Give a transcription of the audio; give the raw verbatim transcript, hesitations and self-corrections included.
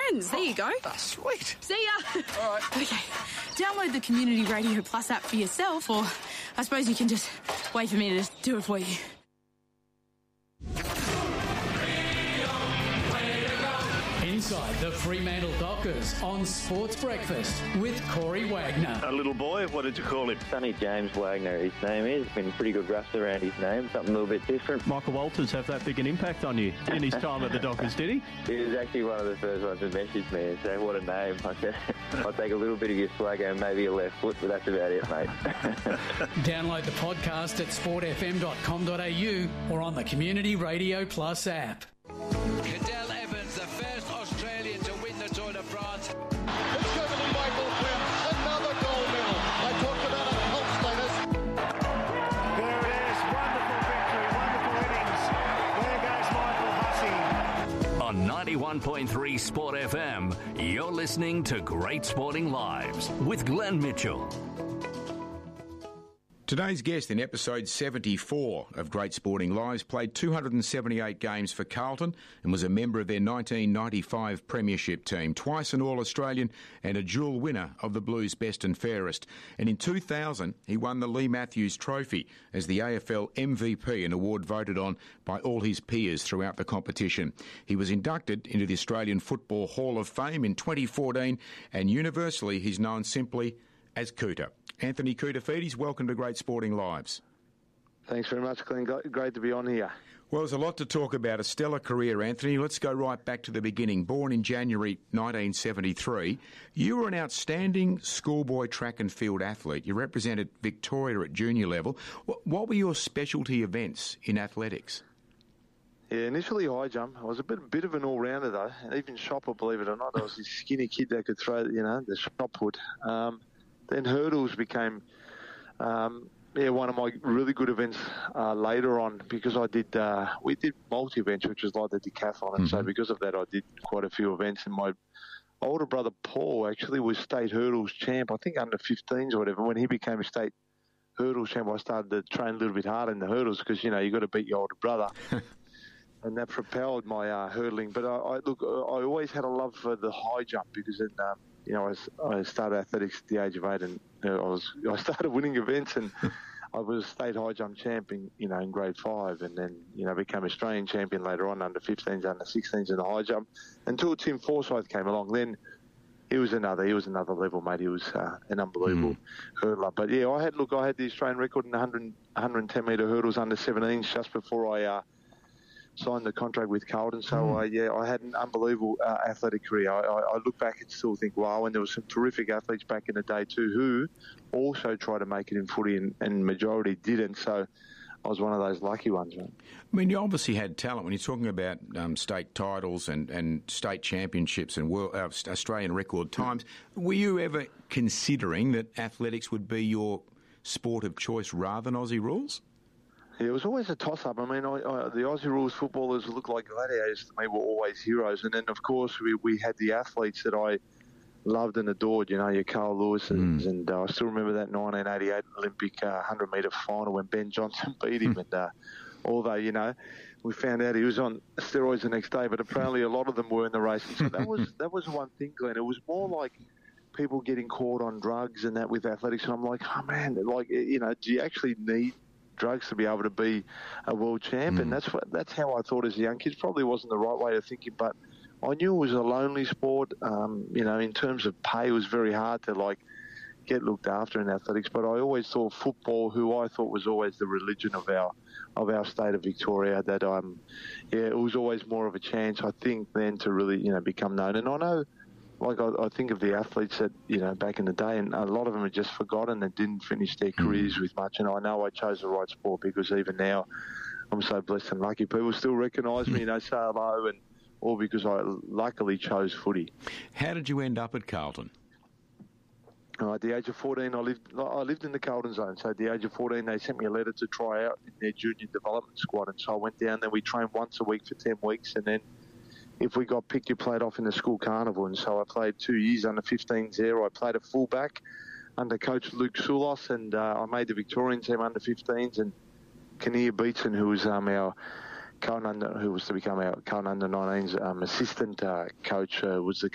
friends. There you go. Oh, sweet. See ya. All right. Okay. Download the Community Radio Plus app for yourself, or I suppose you can just wait for me to do it for you. Inside the Fremantle Dockers on Sports Breakfast with Corey Wagner. A little boy, what did you call him? Sonny James Wagner, his name is. Been pretty good rust around his name, something a little bit different. Michael Walters have that big an impact on you in his time at the Dockers, did he? He was actually one of the first ones to message me and say, what a name. I said, I'll take a little bit of your swagger and maybe a left foot, but that's about it, mate. Download the podcast at sport f m dot com dot a u or on the Community Radio Plus app. Cadel Evans, the first Australian to win the Tour de France. It's driven in Michael Quinn. Another gold medal. I talked about a health status. There it is. Wonderful victory. Wonderful innings. There goes Michael Hussey. On ninety-one point three Sport F M, you're listening to Great Sporting Lives with Glenn Mitchell. Today's guest in episode seventy-four of Great Sporting Lives played two hundred seventy-eight games for Carlton and was a member of their nineteen ninety-five Premiership team, twice an All-Australian and a dual winner of the Blues Best and Fairest. And in two thousand, he won the Lee Matthews Trophy as the A F L M V P, an award voted on by all his peers throughout the competition. He was inducted into the Australian Football Hall of Fame in twenty fourteen, and universally he's known simply as Cooter. Anthony Koutoufides, welcome to Great Sporting Lives. Thanks very much, Glenn. Great to be on here. Well, there's a lot to talk about. A stellar career, Anthony. Let's go right back to the beginning. Born in January nineteen seventy-three, you were an outstanding schoolboy track and field athlete. You represented Victoria at junior level. What were your specialty events in athletics? Yeah, initially high jump. I was a bit, bit of an all-rounder, though. And even shopper, believe it or not. I was this skinny kid that could throw, you know, the shot put. Um, Then hurdles became, um, yeah, one of my really good events uh, later on because I did, uh, we did multi-events, which was like the decathlon. And mm-hmm. so because of that, I did quite a few events. And my older brother, Paul, actually was state hurdles champ, I think under fifteens or whatever. When he became a state hurdles champ, I started to train a little bit harder in the hurdles because, you know, you got to beat your older brother. And that propelled my uh, hurdling. But I, I look, I always had a love for the high jump because it, um, you know, I, was, I started athletics at the age of eight, and you know, I was I started winning events, and I was state high jump champion, you know, in grade five, and then you know became Australian champion later on under fifteens, under sixteens in the high jump, until Tim Forsyth came along. Then he was another he was another level, mate. He was uh, an unbelievable mm. hurdler. But yeah, I had look, I had the Australian record in one hundred, one hundred ten metre hurdles under seventeens just before I. Uh, signed the contract with Carlton, so mm. uh, yeah, I had an unbelievable uh, athletic career. I, I, I look back and still think, wow, and there were some terrific athletes back in the day too who also tried to make it in footy, and, and majority didn't, so I was one of those lucky ones, man. I mean, you obviously had talent. When you're talking about um, state titles and, and state championships and world, uh, Australian record times, were you ever considering that athletics would be your sport of choice rather than Aussie rules? Yeah, it was always a toss-up. I mean, I, I, the Aussie rules footballers who looked like gladiators to me were always heroes. And then, of course, we, we had the athletes that I loved and adored, you know, your Carl Lewis. And, mm. and uh, I still remember that nineteen eighty-eight Olympic uh, one hundred metre final when Ben Johnson beat him. and uh, although, you know, we found out he was on steroids the next day, but apparently a lot of them were in the race. And so that was, that was one thing, Glenn. It was more like people getting caught on drugs and that with athletics. And I'm like, oh, man, like, you know, do you actually need drugs to be able to be a world champ? Mm. And that's what, that's how I thought as a young kid. Probably wasn't the right way of thinking, but I knew it was a lonely sport. Um, you know, in terms of pay, it was very hard to like get looked after in athletics. But I always thought football, who I thought was always the religion of our of our state of Victoria, that um, yeah, it was always more of a chance, I think, then to really you know become known. And I know. Like, I, I think of the athletes that, you know, back in the day, and a lot of them are just forgotten and didn't finish their careers with much. And I know I chose the right sport because even now I'm so blessed and lucky. People still recognise me, you know, say hello, and all because I luckily chose footy. How did you end up at Carlton? Uh, at the age of fourteen, I lived I lived in the Carlton zone. So at the age of fourteen, they sent me a letter to try out in their junior development squad. And so I went down there. We trained once a week for ten weeks, and then if we got picked, you played off in the school carnival. And so I played two years under fifteens there. I played a fullback under coach Luke Soulos, and uh, I made the Victorian team under fifteens. And Kinnear Beatson, who was um, our Carlton under, who was to become our Carlton under nineteens um, assistant uh, coach, uh, was the